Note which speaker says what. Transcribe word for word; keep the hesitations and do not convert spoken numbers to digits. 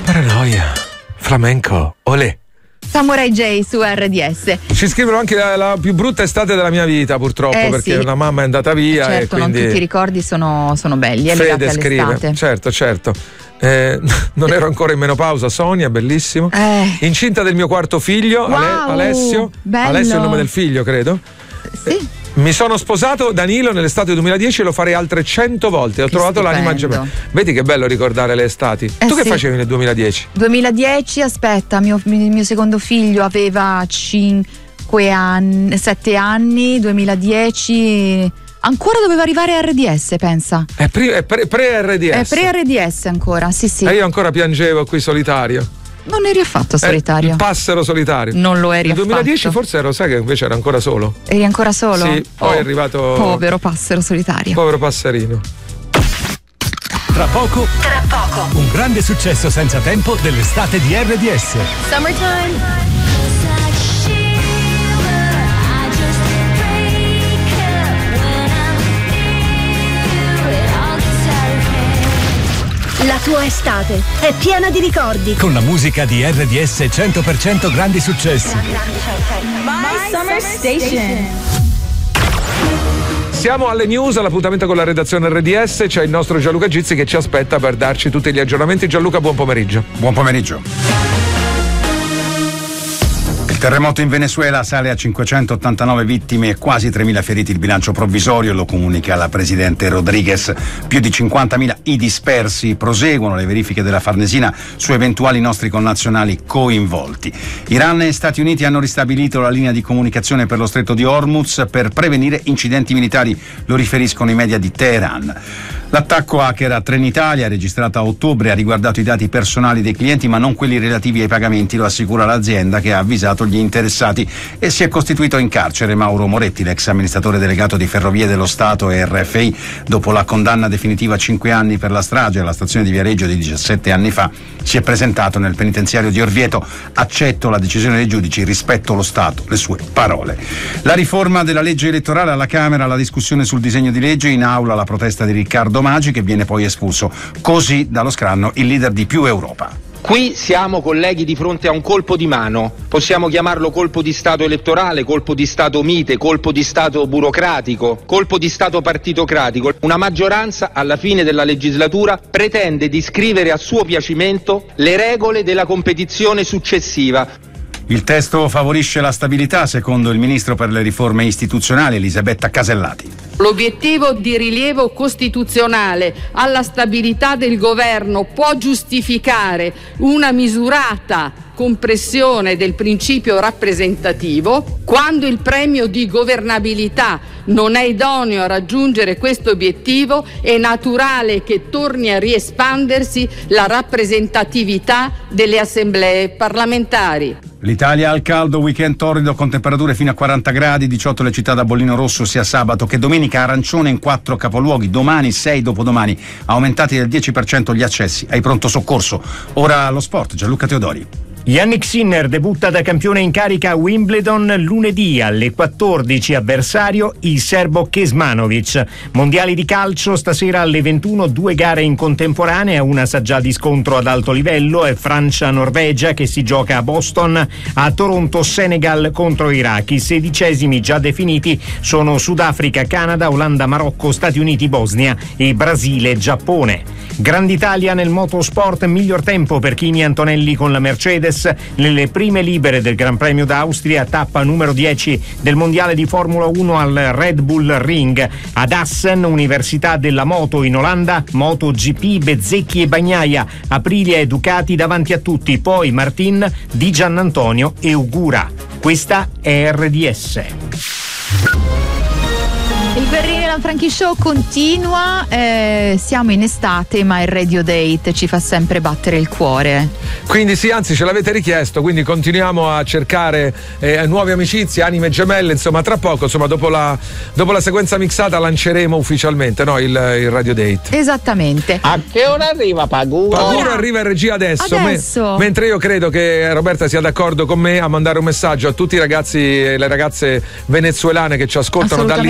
Speaker 1: Paranoia, flamenco, olè.
Speaker 2: Samurai J su R D S.
Speaker 1: Ci scrivono anche la, la più brutta estate della mia vita, purtroppo,
Speaker 2: eh,
Speaker 1: perché
Speaker 2: sì.
Speaker 1: la mamma è andata via.
Speaker 2: Certo,
Speaker 1: e quindi
Speaker 2: non tutti i ricordi sono, sono belli. È
Speaker 1: Fede scrive, certo, certo. Eh, non ero ancora in menopausa, Sonia, bellissimo.
Speaker 2: Eh.
Speaker 1: Incinta del mio quarto figlio,
Speaker 2: Wow,
Speaker 1: Ale- Alessio.
Speaker 2: bello.
Speaker 1: Alessio è il nome del figlio, credo.
Speaker 2: Sì.
Speaker 1: Eh, mi sono sposato Danilo nell'estate duemiladieci e lo farei altre cento volte. Ho
Speaker 2: Che
Speaker 1: trovato
Speaker 2: stupendo.
Speaker 1: l'anima gemella. Vedi che bello ricordare le estati.
Speaker 2: Eh,
Speaker 1: tu che
Speaker 2: sì.
Speaker 1: facevi nel duemiladieci?
Speaker 2: duemiladieci, aspetta, mio, il mio secondo figlio aveva cinque anni, sette anni, duemiladieci. Ancora doveva arrivare a R D S, pensa.
Speaker 1: È pre, è pre, pre-R D S.
Speaker 2: È pre-R D S ancora, sì sì.
Speaker 1: E io ancora piangevo qui solitario.
Speaker 2: Non eri affatto solitario.
Speaker 1: Eh, il passero solitario.
Speaker 2: Non lo eri
Speaker 1: nel duemiladieci
Speaker 2: affatto.
Speaker 1: forse ero, sai che invece era ancora solo.
Speaker 2: Eri ancora solo?
Speaker 1: Sì, poi
Speaker 2: Oh,
Speaker 1: è arrivato.
Speaker 2: Povero passero solitario.
Speaker 1: Povero passerino.
Speaker 3: Tra poco,
Speaker 4: Tra poco.
Speaker 3: un grande successo senza tempo dell'estate di R D S.
Speaker 4: Summertime. La tua estate è piena di ricordi.
Speaker 3: Con la musica di R D S cento per cento grandi successi.
Speaker 5: My Summer Station.
Speaker 1: Siamo alle news, all'appuntamento con la redazione R D S. C'è il nostro Gianluca Gizzi che ci aspetta per darci tutti gli aggiornamenti. Gianluca, buon pomeriggio.
Speaker 6: Buon pomeriggio. Il terremoto in Venezuela sale a cinquecentottantanove vittime e quasi tremila feriti il bilancio provvisorio, lo comunica la presidente Rodriguez. Più di cinquantamila i dispersi. Proseguono le verifiche della Farnesina su eventuali nostri connazionali coinvolti. Iran e Stati Uniti hanno ristabilito la linea di comunicazione per lo stretto di Hormuz per prevenire incidenti militari, lo riferiscono i media di Teheran. L'attacco hacker a Trenitalia, registrato a ottobre, ha riguardato i dati personali dei clienti ma non quelli relativi ai pagamenti, lo assicura l'azienda che ha avvisato gli interessati, e si è costituito in carcere Mauro Moretti, l'ex amministratore delegato di Ferrovie dello Stato e R F I. Dopo la condanna definitiva a cinque anni per la strage alla stazione di Viareggio di diciassette anni fa, si è presentato nel penitenziario di Orvieto. Accetto la decisione dei giudici, rispetto lo Stato, le sue parole. La riforma della legge elettorale alla Camera, la discussione sul disegno di legge, in aula la protesta di Riccardo Maggi che viene poi espulso. Così dallo scranno il leader di Più Europa.
Speaker 7: Qui siamo, colleghi, di fronte a un colpo di mano. Possiamo chiamarlo colpo di Stato elettorale, colpo di Stato mite, colpo di Stato burocratico, colpo di Stato partitocratico. Una maggioranza, alla fine della legislatura, pretende di scrivere a suo piacimento le regole della competizione successiva.
Speaker 6: Il testo favorisce la stabilità, secondo il ministro per le riforme istituzionali Elisabetta Casellati.
Speaker 8: L'obiettivo di rilievo costituzionale alla stabilità del governo può giustificare una misurata compressione del principio rappresentativo. Quando il premio di governabilità non è idoneo a raggiungere questo obiettivo, è naturale che torni a riespandersi la rappresentatività delle assemblee parlamentari.
Speaker 6: L'Italia al caldo, weekend torrido con temperature fino a quaranta gradi, diciotto le città da bollino rosso sia sabato che domenica, arancione in quattro capoluoghi, domani sei dopodomani, aumentati del dieci per cento gli accessi ai pronto soccorso. Ora lo sport, Gianluca Teodori.
Speaker 9: Jannik Sinner debutta da campione in carica a Wimbledon lunedì alle quattordici, avversario il serbo Kecmanovic. Mondiali di calcio stasera alle ventuno, due gare in contemporanea, una sa già di scontro ad alto livello, è Francia-Norvegia che si gioca a Boston, a Toronto Senegal contro Iraq. I sedicesimi già definiti sono Sudafrica-Canada, Olanda-Marocco, Stati Uniti-Bosnia e Brasile-Giappone. Grand'Italia nel motorsport, miglior tempo per Kimi Antonelli con la Mercedes nelle prime libere del Gran Premio d'Austria, tappa numero dieci del mondiale di Formula uno al Red Bull Ring. Ad Assen, Università della Moto in Olanda, MotoGP, Bezzecchi e Bagnaia, Aprilia e Ducati davanti a tutti, poi Martin, Di Giannantonio e Ugura. Questa è R D S.
Speaker 2: Il Guerrini e Lanfranchi Show continua, eh, siamo in estate ma il Radio Date ci fa sempre battere il cuore.
Speaker 1: Quindi sì, anzi ce l'avete richiesto, quindi continuiamo a cercare eh, nuove amicizie, anime gemelle, insomma tra poco, insomma dopo la, dopo la sequenza mixata lanceremo ufficialmente, no, il, il Radio Date.
Speaker 2: Esattamente.
Speaker 7: A che ora arriva Paguro?
Speaker 1: Paguro arriva in regia adesso,
Speaker 2: adesso.
Speaker 1: Me, mentre io credo che Roberta sia d'accordo con me a mandare un messaggio a tutti i ragazzi e le ragazze venezuelane che ci ascoltano dall'Italia.